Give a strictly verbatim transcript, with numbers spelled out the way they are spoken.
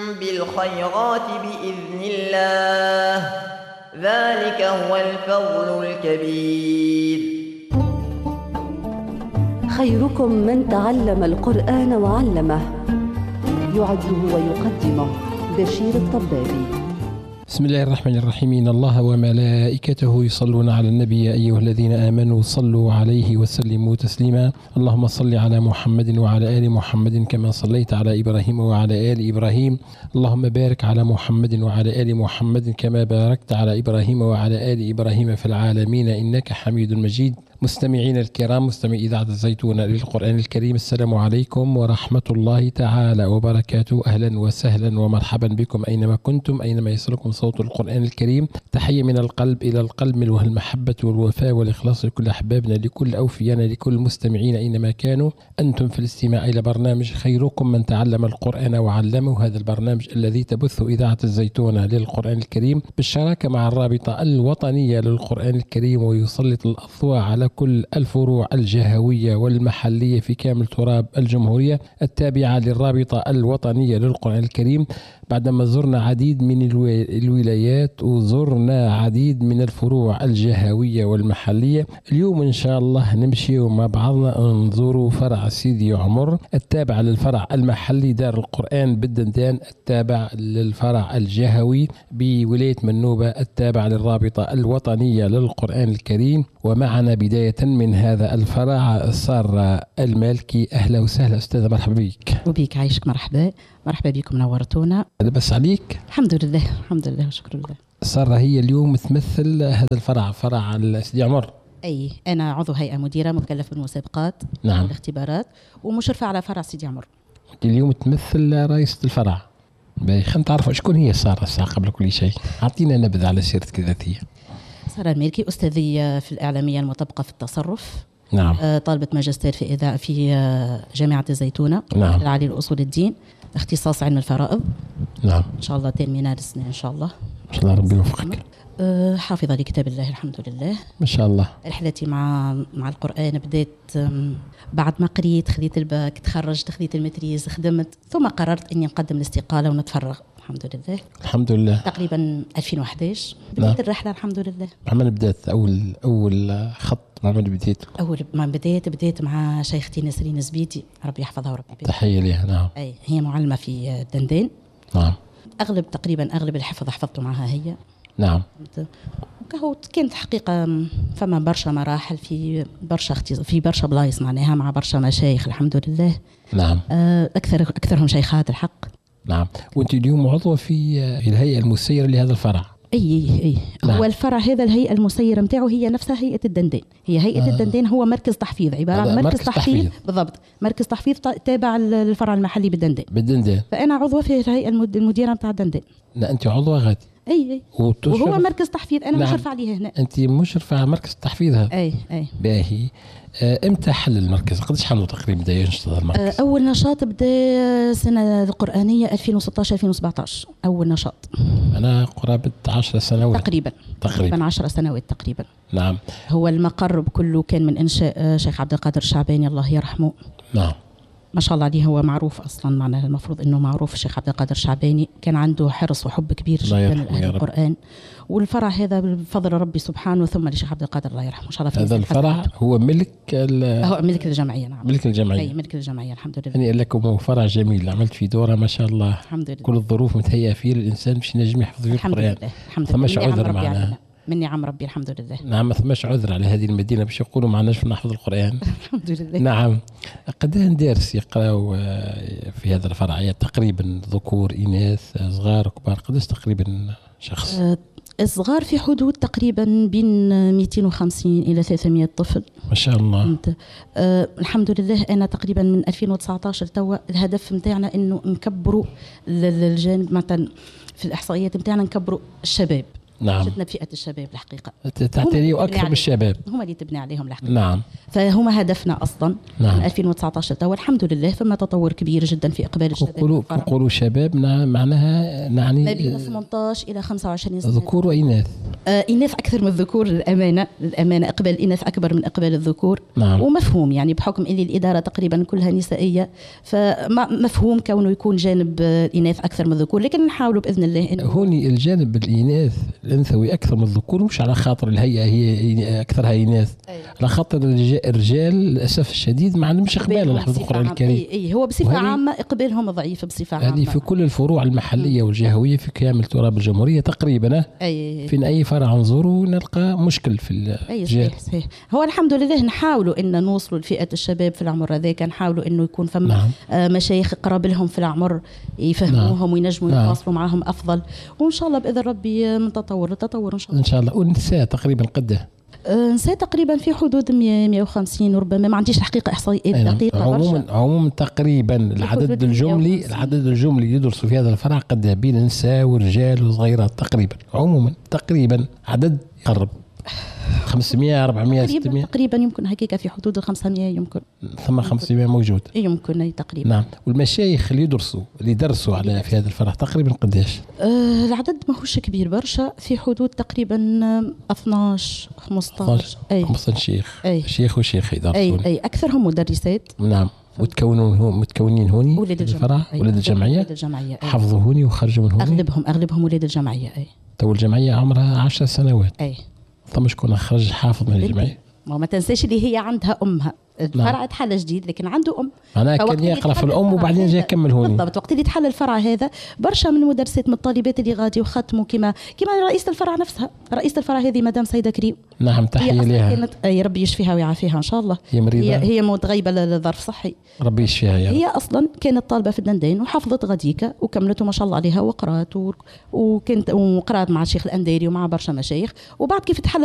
بالخيرات بإذن الله، ذلك هو الفضل الكبير. خيركم من تعلم القرآن وعلمه. يعده ويقدمه بشير الطبابي. بسم الله الرحمن الرحيم. إن الله وملائكته يصلون على النبي يا أيها الذين آمنوا صلوا عليه وسلموا تسليما. اللهم صل على محمد وعلى آل محمد كما صليت على إبراهيم وعلى آل إبراهيم. اللهم بارك على محمد وعلى آل محمد كما باركت على إبراهيم وعلى آل إبراهيم في العالمين إنك حميد مجيد. مستمعين الكرام، مستمعي إذاعة الزيتون للقرآن الكريم، السلام عليكم ورحمة الله تعالى وبركاته. أهلا وسهلا ومرحبا بكم أينما كنتم، أينما يصلكم صوت القرآن الكريم. تحية من القلب إلى القلب، من المحبة والوفاء والإخلاص لكل أحبابنا، لكل أوفيانا، لكل مستمعين أينما كانوا. أنتم في الاستماع إلى برنامج خيركم من تعلم القرآن وعلمه، هذا البرنامج الذي تبث إذاعة الزيتون للقرآن الكريم بالشراكة مع الرابطة الوطنية للقرآن الكريم، ويسلط الأضواء على كل الفروع الجهوية والمحلية في كامل تراب الجمهورية التابعة للرابطة الوطنية للقرآن الكريم. بعدما زرنا عديد من الولايات وزرنا عديد من الفروع الجهوية والمحلية، اليوم إن شاء الله نمشي مع بعضنا نزور فرع سيدي عمر التابع للفرع المحلي دار القرآن بالدندان، التابع للفرع الجهوي بولاية منوبة التابع للرابطة الوطنية للقرآن الكريم. ومعنا بداية من هذا الفرع سارة المالكي. أهلا وسهلا أستاذة، مرحبا بك. وبيك، عايشك، مرحبا مرحبا بكم، نورتونا. بس عليك. الحمد لله الحمد لله وشكر الله. سارة هي اليوم تمثل هذا الفرع، فرع سيدي عمر. أي، أنا عضو هيئة مديرة مكلف بالمسابقات. نعم. والاختبارات ومشرفة على فرع سيدي عمر. اليوم تمثل رئيسة الفرع. خلينا نتعرف شكون هي سارة الساعة قبل كل شيء، أعطينا نبذة على سيرتك الذاتية. سارة المالكي، أستاذية في الإعلامية المطبقة في التصرف. نعم. آه، طالبة ماجستير في إذاعة في آه، جامعة الزيتونة. نعم. العالي لأصول الدين، اختصاص علم الفرائض. نعم. إن شاء الله ترمينال السنة إن شاء الله. إن شاء الله ربي يوفقك. آه، حافظة لكتاب الله الحمد لله. ما شاء الله. رحلتي مع مع القرآن بدأت بعد ما قريت، خذيت الباك، تخرجت، خذيت المتريز، خدمت، ثم قررت إني نقدم الاستقالة ونتفرغ الحمد لله. الحمد لله. تقريبا ألفين وأحد عشر بدأت. نعم. الرحلة الحمد لله. مع من بدأت أول أول خط؟ مع من بديت؟ أول ما بديت بديت مع شيختي نسرين الزبيدي، ربي يحفظها وربي يبارك. تحية لها. نعم. أي، هي معلمة في الدندان. نعم. أغلب تقريبا أغلب الحفظ حفظته معها هي. نعم. كهو كانت حقيقة فما برشا مراحل في برشا في برشا بلايص معناها مع برشا مشايخ الحمد لله. نعم. أكثر أكثرهم شيخات الحق. نعم. وأنت اليوم عضوة في الهيئة المسيرة لهذا الفرع. اي اي اي. نعم. هو الفرع هذا الهيئة المسيرة نتاعو هي نفسها هيئة الدندان، هي هيئة آه. الدندان هو مركز تحفيظ، عبارة عن مركز, مركز تحفيظ. تحفيظ بالضبط، مركز تحفيظ تابع للفرع المحلي بالدندان. بالدندان. فأنا عضوة في الهيئة المديرة نتاع الدندان. لا أنت عضوة غادي. اي اي. وهو مركز تحفيظ، انا نعم. مشرفة عليه هنا. انت مشرفة على مركز التحفيظ هذا. اي اي. باهي. آه، امتى حل المركز؟ قديش حلوا تقريبا بدا ينشط المركز؟ آه، اول نشاط بدا السنة القرآنية ألفين وستة عشر ألفين وسبعطعش، اول نشاط. انا قرابة عشر سنوات تقريبا. تقريبا عشر سنوات تقريبا. نعم. هو المقر كله كان من انشاء شيخ عبد القادر الشعباني الله يرحمه. نعم. ما شاء الله عليه، هو معروف اصلا، معناها المفروض انه معروف. الشيخ عبد القادر الشعباني كان عنده حرص وحب كبير جدا لاهل القران، والفرع هذا بفضل ربي سبحانه ثم للشيخ عبد القادر الله يرحمه ان شاء الله. هذا الفرع هو ملك هو ملك الجمعيه. نعم. ملك الجمعيه. اي ملك الجمعيه الحمد لله. يعني لكم فرع جميل، عملت في دوره ما شاء الله. الحمد لله. كل الظروف متهيئه فيه للانسان باش ينجم يحفظ فيه القران. الحمد لله. الحمد لله. فماش عذر معنا. من نعم ربي الحمد لله. نعم، ما ثماش عذر على هذه المدينة باش يقولوا ما عندناش نحفظ القرآن. الحمد لله. نعم. قداه ندارس يقراوا في هذا الفرع تقريبا ذكور إناث صغار كبار؟ قداش تقريبا شخص؟ أه الصغار في حدود تقريبا بين مئتين وخمسين إلى ثلاثمئة طفل. ما شاء الله. أه الحمد لله. أنا تقريبا من ألفين وتسعة عشر توا الهدف متاعنا إنه نكبروا الجانب، مثلا في الإحصائيات متاعنا نكبروا الشباب. نعم. جدنا بفئة الشباب الحقيقة. تعتنيوا أكثر بالشباب. هم اللي تبني عليهم الحقيقة. نعم. فهم هدفنا أصلا. نعم. من ألفين وتسعة عشر توا الحمد لله فما تطور كبير جدا في إقبال الشباب. نقولوا نقولوا شباب معناها نعني ما بين ثمانية عشر إلى خمسة وعشرين سنة. ذكور وإناث. آه إناث أكثر من الذكور للأمانة، للأمانة إقبال الإناث أكبر من إقبال الذكور. نعم. ومفهوم يعني بحكم أن الإدارة تقريبا كلها نسائية، فمفهوم كونه يكون جانب الإناث أكثر من الذكور، لكن نحاولوا بإذن الله إنه هوني الجانب الإناث الأنثوي أكثر من الذكور، مش على خاطر الهيئة هي أكثرها إناث، على خاطر الرجال للأسف الشديد ما عندهمش إقبال على القرآن الكريم. أي أي هو بصفة عامة إقبالهم ضعيف بصفة عامة. هذه في كل الفروع المحلية والجهوية في كامل تراب الجمهورية تقريبا. أي في أي فرع نزوروا نلقى مشكل في الرجال. صحيح صحيح. هو الحمد لله نحاولوا إن نوصلوا لفئة الشباب في العمر هذاك، نحاولوا إنه يكون فما نعم. آه مشايخ قراب لهم في العمر يفهموهم نعم. وينجموا نعم. يتواصلوا معهم أفضل، وإن شاء الله بإذن ربي من تطور لتطور إن شاء الله. إن شاء الله. والنساء تقريبا قده؟ نساء تقريبا في حدود مية مية وخمسين وربما، ما عنديش حقيقة إحصائيات دقيقة. عموما عموما تقريبا العدد الجملي العدد الجملي يدرسوا في هذا الفرع قد بين نساء ورجال وصغيرات تقريبا. عموما تقريبا عدد قرب خمسمائة أربعمائة ستمائة تقريبا، يمكن هكيك في حدود ال خمسمائة، يمكن ثم خمسمائة موجود يمكن أي تقريبا. نعم. والمشايخ اللي يدرسوا اللي درسوا على في هذا الفرع تقريبا قداش؟ آه العدد ماهوش كبير برشا، في حدود تقريبا اثناش خمسطاش. أي خمسطاش شيخ. أي شيخ وشيخ يدرسون. أي أي أكثرهم مدرسات. نعم. وتكونون هون متكونين هوني ولاد الفرع، ولاد الجمعية. ولاد الجمعية حفظوا هوني وخرجوا من هوني. أغلبهم أغلبهم ولاد الجمعية. أي تو الجمعية عمرها عشر سنوات. أي ثم شكون خرج حافظ من الجمعية؟ ما تنساش اللي هي عندها أمها. الفرع تحل جديد لكن عنده أم، معناها كان يقرأ في الأم وبعدين جاي يكمل هوني. بالضبط. وقت اللي تحل الفرع هذا برشا من المدرسات من الطالبات اللي غادي وختموا كما كما رئيسة الفرع نفسها. رئيسة الفرع هذه مدام سيدة كريم. نعم تحية لها. كانت أي ربي يشفيها ويعافيها إن شاء الله. هي مريضة. هي, هي متغيبة لظرف صحي. ربي يشفيها يا رب. هي أصلا كانت طالبة في الدندين وحفظت غديكة وكملت وما شاء الله عليها وقرأت وكنت وقرأت مع الشيخ الأنديري ومع برشا مشايخ، وبعد كيف تحل